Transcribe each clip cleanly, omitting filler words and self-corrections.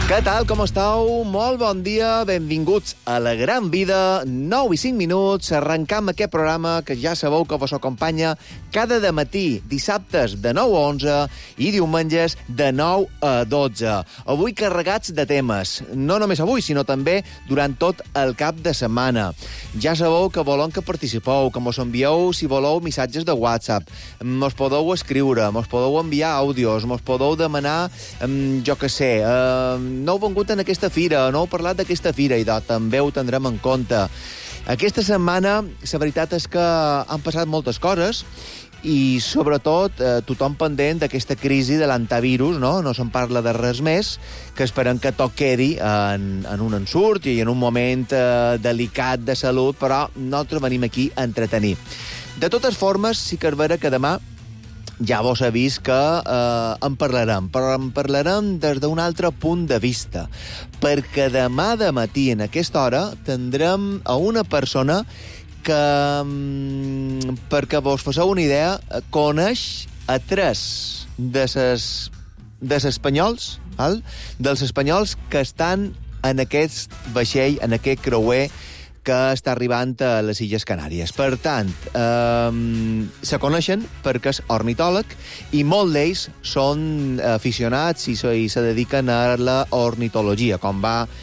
Què tal, com esteu? Molt bon dia, benvinguts a La Gran Vida, 9 i 5 minuts, arrencam aquest programa que ja sabeu que vos acompanya cada dematí, dissabtes de 9 a 11 i diumenges de 9 a 12. Avui carregats de temes, no només avui, sinó també durant tot el cap de setmana. Ja sabeu que volem que participeu, que mos envieu, si voleu, missatges de WhatsApp, mos podeu escriure, mos podeu enviar àudios, mos podeu demanar, jo què sé, no heu vengut en aquesta fira, no heu parlat d'aquesta fira, i també ho tindrem en compte. Aquesta setmana, la veritat és que han passat moltes coses, i sobretot tothom pendent d'aquesta crisi de l'antivirus, no? No se'n parla de res més, que esperem que tot quedi en un ensurt i en un moment delicat de salut, però nosaltres venim aquí a entretenir. De totes formes, sí que és vera que demà ja vos he vist que en parlarem, però en parlarem des d'un altre punt de vista, perquè demà de matí, en aquesta hora, tindrem a una persona que, perquè vos faceu una idea, coneix a 3 dels espanyols, dels espanyols que estan en aquest vaixell, en aquest creuer, que està arribant a les Illes Canàries. Per tant, se coneixen perquè és ornitòleg i molts d'ells són aficionats i se dediquen a la ornitologia, com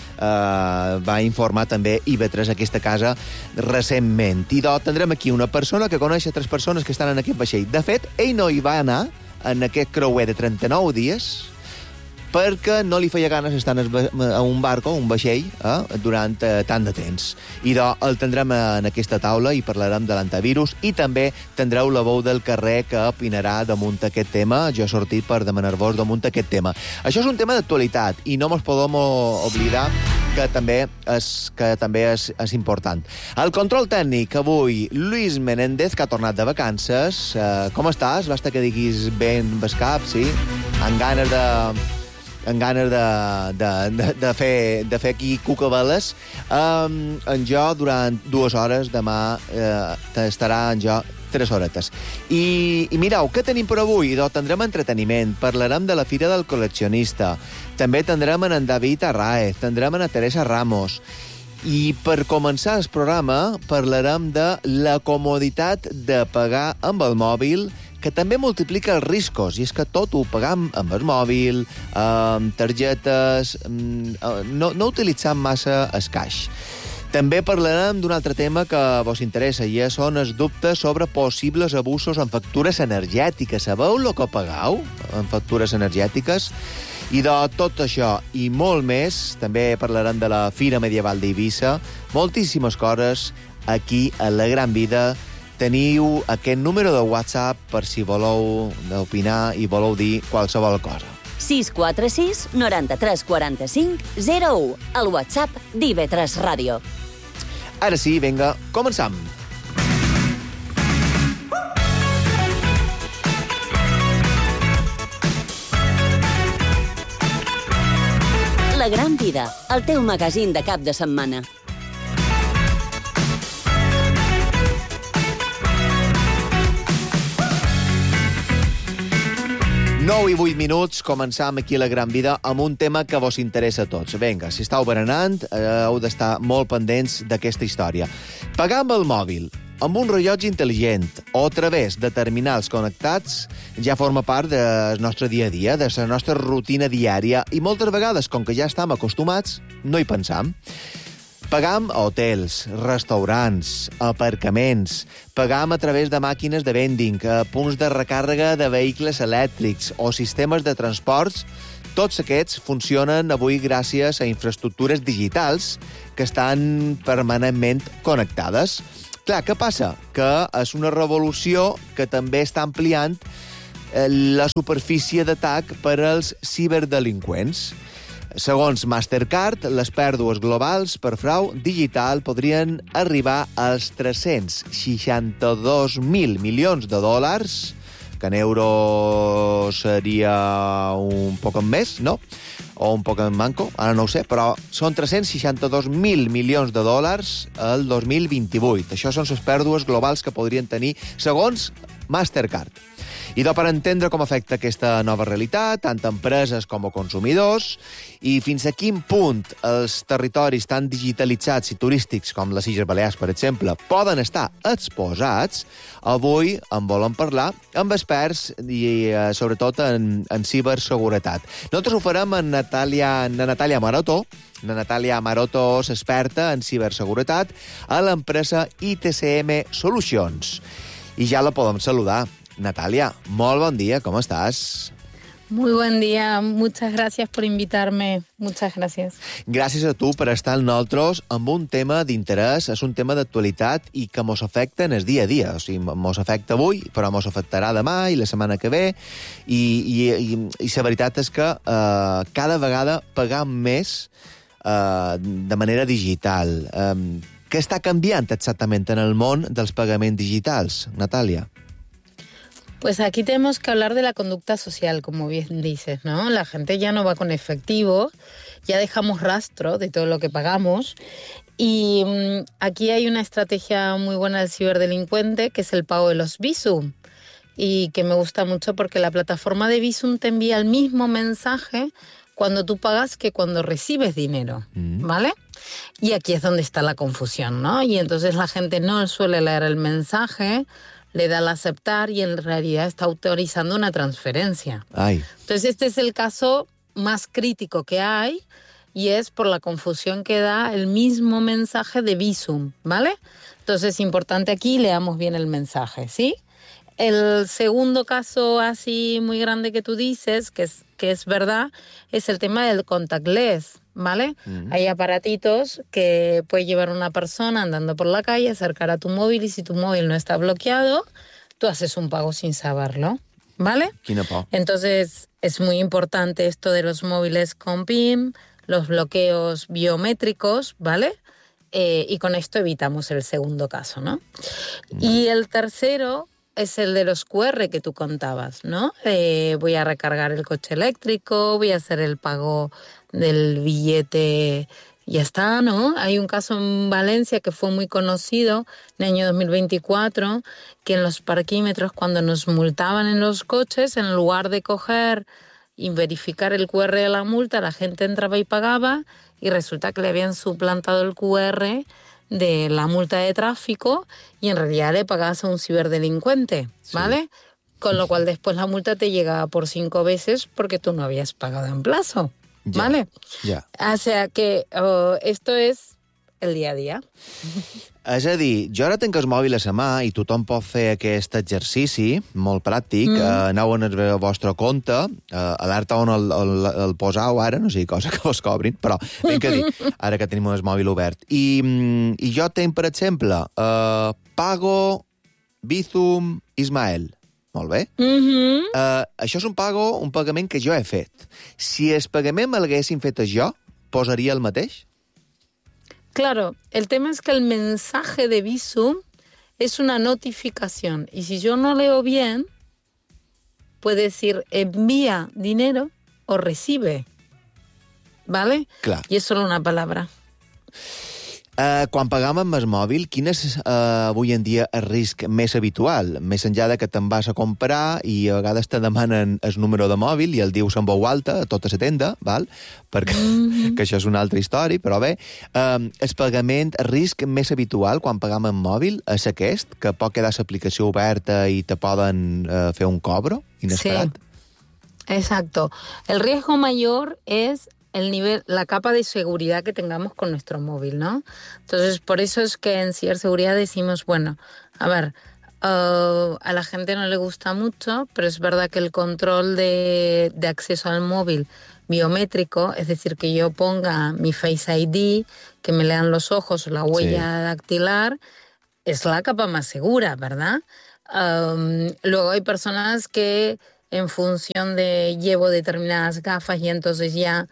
va informar també IB3 aquesta casa recentment. I tindrem aquí una persona que coneix 3 persones que estan en aquest vaixell. De fet, ell no hi va anar en aquest creuer de 39 dies perquè no li feia ganes estar a un barco, un vaixell, durant tant de temps. I el tindrem en aquesta taula i parlarem de l'antivirus i també tindreu la veu del carrer que opinarà damunt aquest tema. Jo he sortit per demanar-vos damunt aquest tema. Això és un tema d'actualitat i no ens podem oblidar que també és important. El control tècnic avui, Luis Menéndez, que ha tornat de vacances. Com estàs? Basta que diguis ben bescap, sí? Amb ganes de fer aquí cucaveles. En jo, durant 2 hores, demà estarà en jo 3 horetes. I mireu, què tenim per avui? Tindrem entreteniment, parlarem de la Fira del Col·leccionista, també tindrem en David Arraez, tindrem en Teresa Ramos, i per començar el programa parlarem de la comoditat de pagar amb el mòbil, que també multiplica els riscos, i és que tot ho pagam amb el mòbil, amb targetes, no utilitzant massa el caix. També parlarem d'un altre tema que vos interessa, i són els dubtes sobre possibles abusos en factures energètiques. Sabeu el que pagau en factures energètiques? I de tot això i molt més, també parlarem de la Fira Medieval d'Eivissa, moltíssimes coses aquí a La Gran Vida. Teniu aquest número de WhatsApp per si voleu opinar i voleu dir qualsevol cosa. 646 93 45 01, el WhatsApp d'IB3 Ràdio. Ara sí, vinga, començam. La Gran Vida, el teu magazín de cap de setmana. 9 i 8 minuts, començam aquí a La Gran Vida amb un tema que vos interessa a tots. Vinga, si estàu berenant, heu d'estar molt pendents d'aquesta història. Pagar amb el mòbil, amb un rellotge intel·ligent o a través de terminals connectats ja forma part del nostre dia a dia, de la nostra rutina diària, i moltes vegades, com que ja estem acostumats, no hi pensam. Pagam a hotels, restaurants, aparcaments, pagam a través de màquines de vending, punts de recàrrega de vehicles elèctrics o sistemes de transports. Tots aquests funcionen avui gràcies a infraestructures digitals que estan permanentment connectades. Clar, què passa? Que és una revolució que també està ampliant la superfície d'atac per als ciberdelinqüents. Segons Mastercard, les pèrdues globals per frau digital podrien arribar als 362.000 milions de dòlars, que en euros seria un poc més, no? O un poc en manco, ara no ho sé, però són 362.000 milions de dòlars el 2028. Això són les pèrdues globals que podrien tenir, segons Mastercard. I per entendre com afecta aquesta nova realitat, tant a empreses com a consumidors, i fins a quin punt els territoris tan digitalitzats i turístics com les Illes Balears, per exemple, poden estar exposats, avui en volem parlar amb experts i sobretot en ciberseguretat. Nosaltres ho farem amb Natàlia Maroto. Natàlia Maroto és experta en ciberseguretat a l'empresa ITCM Solutions. I ja la podem saludar. Natàlia, molt bon dia, ¿cómo estás? Muy buen día, muchas gracias por invitarme, muchas gracias. Gràcies a tu per estar amb nosaltres amb un tema d'interès, és un tema d'actualitat i que mos afecta en el dia a dia. O sigui, mos afecta avui, però mos afectarà demà i la setmana que ve, i la veritat és que cada vegada pagam més de manera digital. Què està canviant exactament en el món dels pagaments digitals, Natàlia? Pues aquí tenemos que hablar de la conducta social, como bien dices, ¿no? La gente ya no va con efectivo, ya dejamos rastro de todo lo que pagamos y aquí hay una estrategia muy buena del ciberdelincuente que es el pago de los Bizum y que me gusta mucho porque la plataforma de Bizum te envía el mismo mensaje cuando tú pagas que cuando recibes dinero, ¿vale? Y aquí es donde está la confusión, ¿no? Y entonces la gente no suele leer el mensaje, le da al aceptar y en realidad está autorizando una transferencia. Ay. Entonces este es el caso más crítico que hay y es por la confusión que da el mismo mensaje de Bizum, ¿vale? Entonces es importante aquí, leamos bien el mensaje, ¿sí? El segundo caso así muy grande que tú dices, que es verdad, es el tema del contactless, ¿vale? Hay aparatitos que puede llevar una persona andando por la calle, acercar a tu móvil y si tu móvil no está bloqueado, tú haces un pago sin saberlo, ¿vale? Entonces es muy importante esto de los móviles con PIN, los bloqueos biométricos, ¿vale? Y con esto evitamos el segundo caso, ¿no? Y el tercero es el de los QR que tú contabas, ¿no? Voy a recargar el coche eléctrico, voy a hacer el pago del billete, ya está, ¿no? Hay un caso en Valencia que fue muy conocido en el año 2024, que en los parquímetros, cuando nos multaban en los coches, en lugar de coger y verificar el QR de la multa, la gente entraba y pagaba, y resulta que le habían suplantado el QR de la multa de tráfico y en realidad le pagabas a un ciberdelincuente, ¿vale? Sí. Con lo cual después la multa te llegaba por 5 veces porque tú no habías pagado en plazo, ¿vale? Ja. O sea que esto es el día a día. És a dir, jo ara tinc el mòbil a la mà i tothom pot fer aquest exercici, molt pràctic, aneu en el vostre compte, alerta on el posau ara, no sé, cosa que vos cobrin, però ben que dir, ara que tenim el mòbil obert. I jo tinc, per exemple, Pago Bizum Ismael. Molt bé. Això és un pagament que jo he fet. Si el pagament me l'haguessin fet jo, posaria el mateix? Claro, el tema es que el mensaje de Bizum es una notificación y si yo no leo bien, puede decir envía dinero o recibe, ¿vale? Clar. Y es solo una palabra. Quan pagam amb el mòbil, quin és avui en dia el risc més habitual? Més enllà de que te'n vas a comprar i a vegades te demanen el número de mòbil i el dius en veu alta a tota la tenda, val? Perquè que això és una altra història, però bé, el pagament, el risc més habitual quan pagam amb mòbil és aquest, que pot quedar l'aplicació oberta i te poden fer un cobro inesperat? Sí, exacto. El riesgo mayor es el nivel, la capa de seguridad que tengamos con nuestro móvil, ¿no? Entonces, por eso es que en ciberseguridad decimos, bueno, a ver, a la gente no le gusta mucho, pero es verdad que el control de acceso al móvil biométrico, es decir, que yo ponga mi Face ID, que me lean los ojos o la huella dactilar, es la capa más segura, ¿verdad? Luego hay personas que en función de llevo determinadas gafas y entonces ya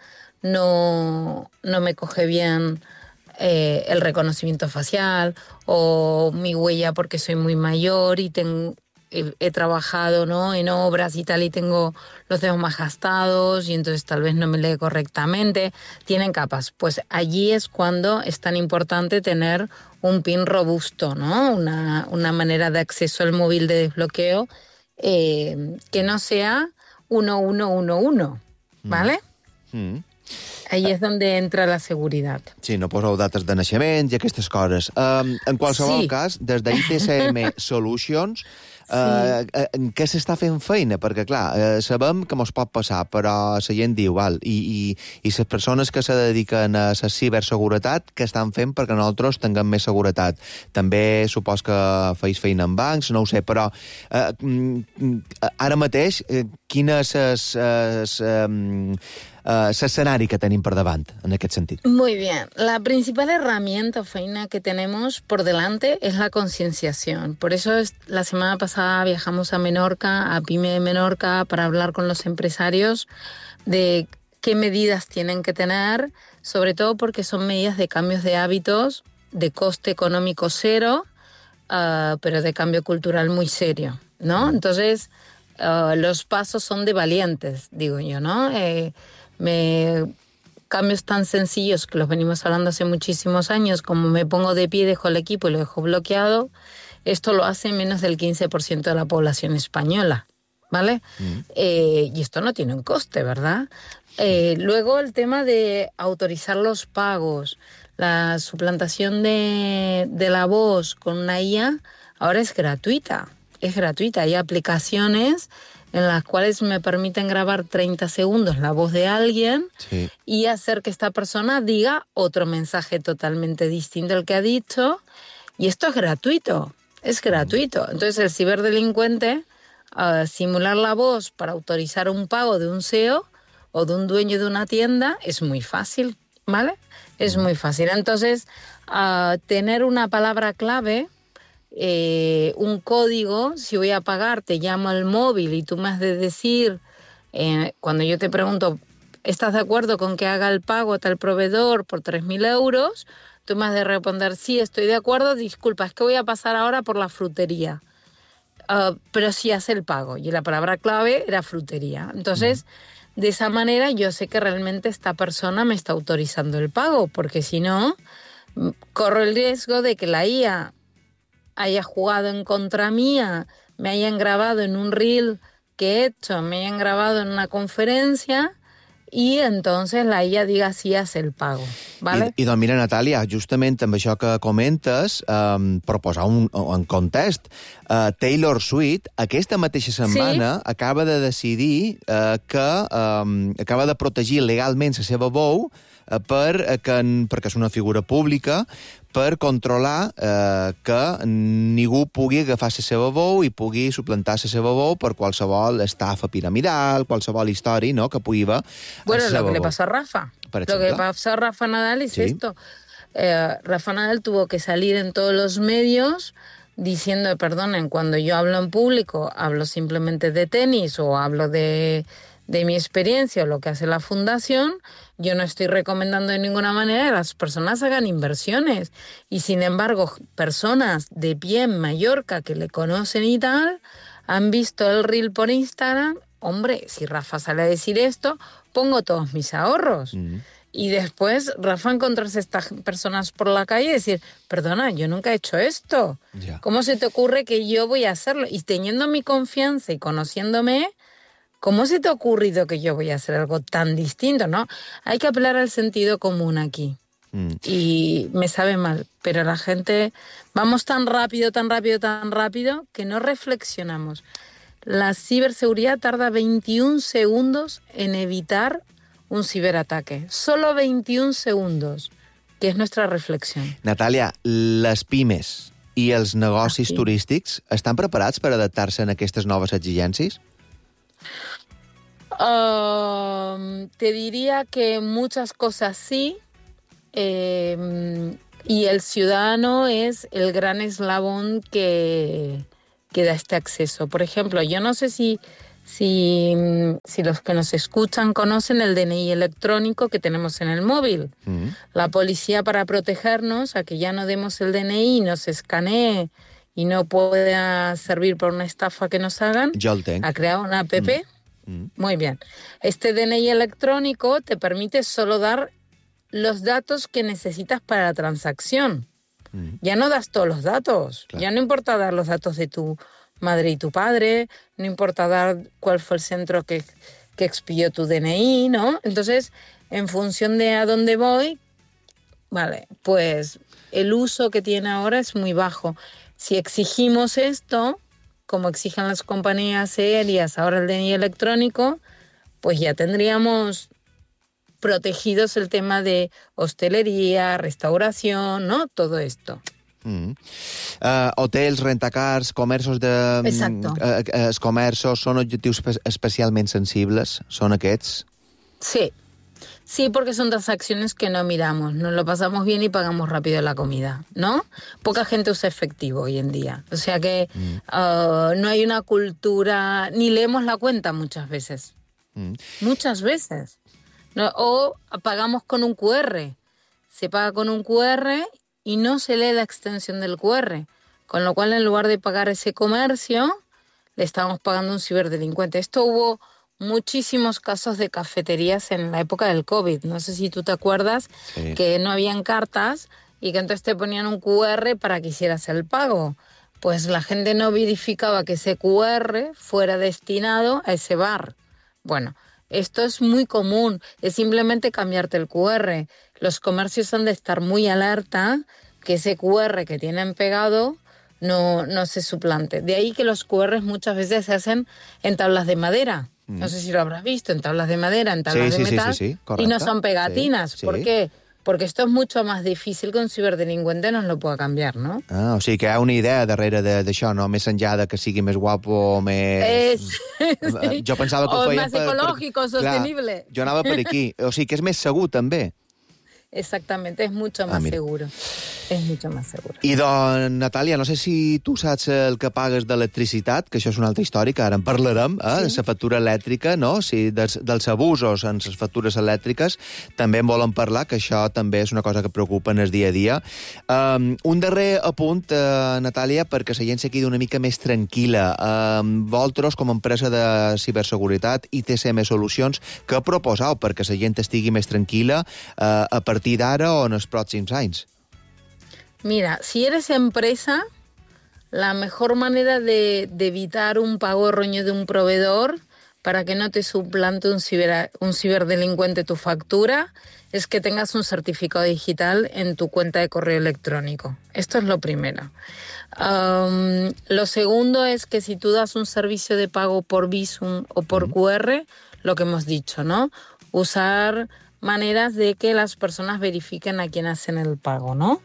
no me coge bien el reconocimiento facial o mi huella porque soy muy mayor y he trabajado, ¿no?, en obras y tal y tengo los dedos más gastados y entonces tal vez no me lee correctamente. Tienen capas. Pues allí es cuando es tan importante tener un PIN robusto, ¿no? Una manera de acceso al móvil de desbloqueo que no sea 1111, ¿vale? Ahí és on entra la seguretat. Sí, no poseu dates de naixement i aquestes coses. En qualsevol cas, des d'ITCM Solutions, què s'està fent feina? Perquè, clar, sabem que mos pot passar, però la gent diu, val, i les persones que se dediquen a la ciberseguretat, què estan fent perquè nosaltres tinguem més seguretat? També supos que feis feina en bancs, no ho sé, però ara mateix, quin és l'escenari que tenim per davant, en aquest sentit? Muy bien. La principal herramienta o feina que tenemos por delante es la concienciación. Por eso la semana pasada viajamos a Menorca, a PYME de Menorca, para hablar con los empresarios de qué medidas tienen que tener, sobre todo porque son medidas de cambios de hábitos, de coste económico cero, pero de cambio cultural muy serio, ¿no? Entonces, los pasos son de valientes, digo yo, ¿no? Cambios tan sencillos que los venimos hablando hace muchísimos años, como me pongo de pie, dejo el equipo y lo dejo bloqueado, esto lo hace menos del 15% de la población española, ¿vale? Y esto no tiene un coste, ¿verdad? Luego el tema de autorizar los pagos, la suplantación de la voz con una IA, ahora es gratuita. Hay aplicaciones en las cuales me permiten grabar 30 segundos la voz de alguien y hacer que esta persona diga otro mensaje totalmente distinto al que ha dicho. Y esto es gratuito. Entonces el ciberdelincuente, simular la voz para autorizar un pago de un CEO o de un dueño de una tienda es muy fácil, ¿vale? Es muy fácil. Entonces, tener una palabra clave, un código, si voy a pagar, te llamo al móvil y tú me has de decir, cuando yo te pregunto, ¿estás de acuerdo con que haga el pago a tal proveedor por 3.000 euros? Tú me has de responder, sí, estoy de acuerdo, disculpa, es que voy a pasar ahora por la frutería. Pero sí hace el pago. Y la palabra clave era frutería. Entonces, de esa manera yo sé que realmente esta persona me está autorizando el pago, porque si no, corro el riesgo de que la IA haya jugado en contra mía, me hayan grabado en un reel que he hecho, me hayan grabado en una conferència i entonces la IA diga si hace el pago, ¿vale? I doncs mira, Natàlia, justament amb això que comentes, per posar en context, Taylor Swift aquesta mateixa setmana acaba de decidir que acaba de protegir legalment la seva veu perquè és una figura pública, per controlar que ningú pugui agafar la seva veu i pugui suplantar la seva veu per qualsevol estafa piramidal, qualsevol història, ¿no?, que pugui haver. Bueno, lo que le pasó a Rafa. Lo que pasó a Rafa Nadal es esto. Rafa Nadal tuvo que salir en todos los medios diciendo, perdonen, cuando yo hablo en público, hablo simplemente de tenis o hablo de mi experiencia o lo que hace la fundación, yo no estoy recomendando de ninguna manera que las personas hagan inversiones. Y sin embargo, personas de pie en Mallorca que le conocen y tal, han visto el reel por Instagram. Hombre, si Rafa sale a decir esto, pongo todos mis ahorros. Y después Rafa encontrarse a estas personas por la calle y decir, perdona, yo nunca he hecho esto. ¿Cómo se te ocurre que yo voy a hacerlo? Y teniendo mi confianza y conociéndome, ¿cómo se te ha ocurrido que yo voy a hacer algo tan distinto, no? Hay que apelar al sentido común aquí. Y me sabe mal, pero la gente... Vamos tan rápido, que no reflexionamos. La ciberseguridad tarda 21 segundos en evitar un ciberataque. Solo 21 segundos, que és nuestra reflexió. Natàlia, les pimes i els negocis turístics estan preparats per adaptar-se a aquestes noves exigències? Te diría que muchas cosas sí, y el ciudadano es el gran eslabón que da este acceso. Por ejemplo, yo no sé si los que nos escuchan conocen el DNI electrónico que tenemos en el móvil. La policía, para protegernos, a que ya no demos el DNI, nos escanee y no pueda servir por una estafa que nos hagan, ha creado una app. Muy bien. Este DNI electrónico te permite solo dar los datos que necesitas para la transacción. Ya no das todos los datos. Claro. Ya no importa dar los datos de tu madre y tu padre, no importa dar cuál fue el centro que expidió tu DNI, ¿no? Entonces, en función de a dónde voy, vale, pues el uso que tiene ahora es muy bajo. Si exigimos esto, como exigen las compañías aéreas ahora el DNI electrónico, pues ya tendríamos protegidos el tema de hostelería, restauración, ¿no? Todo esto. Hotels, rentacars, comerços de... Exacto. Els comerços són objectius especialment sensibles? Són aquests? Sí. Sí, porque son transacciones que no miramos, nos lo pasamos bien y pagamos rápido la comida, ¿no? Poca gente usa efectivo hoy en día, o sea que no hay una cultura, ni leemos la cuenta muchas veces, muchas veces. No, o pagamos con un QR, se paga con un QR y no se lee la extensión del QR, con lo cual en lugar de pagar ese comercio, le estamos pagando a un ciberdelincuente. Esto hubo muchísimos casos de cafeterías en la época del COVID. No sé si tú te acuerdas, sí, que no habían cartas y que entonces te ponían un QR para que hicieras el pago. Pues la gente no verificaba que ese QR fuera destinado a ese bar. Bueno, esto es muy común, es simplemente cambiarte el QR. Los comercios han de estar muy alerta que ese QR que tienen pegado no se suplante. De ahí que los QRs muchas veces se hacen en tablas de madera. No sé si lo habrás visto, en tablas de madera, en tablas de metal, sí, y no son pegatinas. Sí. ¿Por qué? Porque esto es mucho más difícil que un ciberdelincuente nos lo pueda cambiar, ¿no? O sigui que hi ha una idea darrere d'això, no? Més enllà de que sigui més guapo o més... Sí. Jo pensava que ho feien més ecológico, sostenible. Clar, jo anava per aquí. O sigui que és més segur, també. Exactamente, es mucho más seguro. És mucho más seguro. I doncs, Natàlia, no sé si tu saps el que pagues d'electricitat, que això és una altra història, que ara en parlarem, de la factura elèctrica, no? Si dels abusos en les factures elèctriques, també en volen parlar, que això també és una cosa que preocupa en el dia a dia. Un darrer apunt, Natàlia, perquè la gent se quedi una mica més tranquil·la. Vosaltres, com a empresa de ciberseguretat, ITCM Solucions, què proposeu perquè la gent estigui més tranquil·la a partir d'ara o en els pròxims anys? Mira, si eres empresa, la mejor manera de evitar un pago erróneo de un proveedor para que no te suplante un ciberdelincuente tu factura es que tengas un certificado digital en tu cuenta de correo electrónico. Esto es lo primero. Lo segundo es que si tú das un servicio de pago por Bizum o por QR, lo que hemos dicho, ¿no? Usar maneras de que las personas verifiquen a quién hacen el pago, ¿no?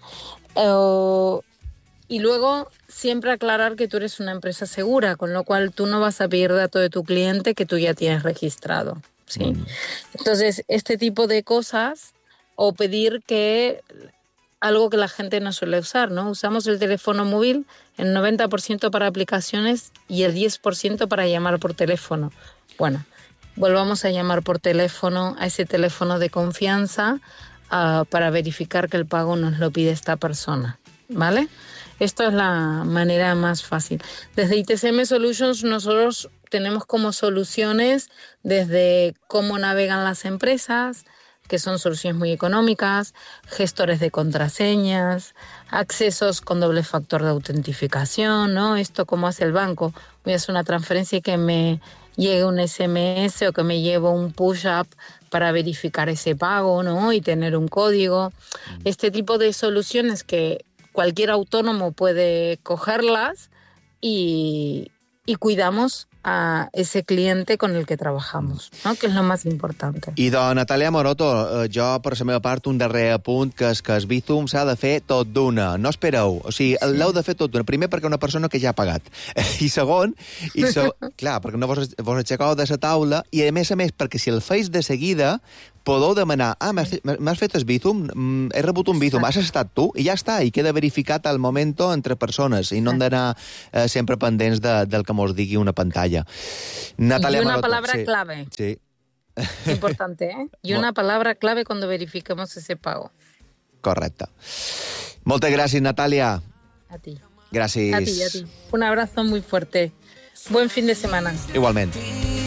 Y luego siempre aclarar que tú eres una empresa segura, con lo cual tú no vas a pedir datos de tu cliente que tú ya tienes registrado, ¿sí? Entonces, este tipo de cosas, o pedir que algo que la gente no suele usar, ¿no? Usamos el teléfono móvil el 90% para aplicaciones y el 10% para llamar por teléfono. Bueno, volvamos a llamar por teléfono a ese teléfono de confianza para verificar que el pago nos lo pide esta persona, ¿vale? Esto es la manera más fácil. Desde ITCM Solutions nosotros tenemos como soluciones desde cómo navegan las empresas, que son soluciones muy económicas, gestores de contraseñas, accesos con doble factor de autentificación, ¿no? Esto como hace el banco. Voy a hacer una transferencia y que me llegue un SMS o que me lleve un push-up para verificar ese pago, ¿no? Y tener un código. Este tipo de soluciones que cualquier autónomo puede cogerlas y cuidamos a ese cliente con el que trabajamos, ¿no? Que és lo més important. I doncs, Natàlia Maroto, jo, per la meva part, un darrer apunt, que és que el Bizum s'ha de fer tot d'una. No espereu. O sigui, l'heu de fer tot d'una. Primer, perquè una persona que ja ha pagat. I segon, clar, perquè no vos aixecau de la taula, i a més, perquè si el feis de seguida, podeu demanar, m'has fet el Bizum, he rebut un Bizum, has estat tu, i ja està, i queda verificat al moment entre persones, i no hem d'anar sempre pendents del que mos digui una pantalla. Natalia y una Maroto, palabra clave. Sí. Importante, ¿eh? Y una palabra clave cuando verifiquemos ese pago. Correcte. Moltes gràcies, Natàlia. A ti. Gràcies. A ti. Un abrazo muy fuerte. Buen fin de semana. Igualment.